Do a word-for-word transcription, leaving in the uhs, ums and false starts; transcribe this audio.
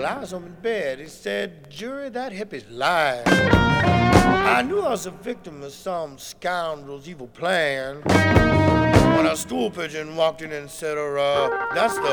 I was home in bed. He said, "Jury, that hippie's lying." I knew I was a victim of some scoundrel's evil plan when a stool pigeon walked in and said, uh, "That's the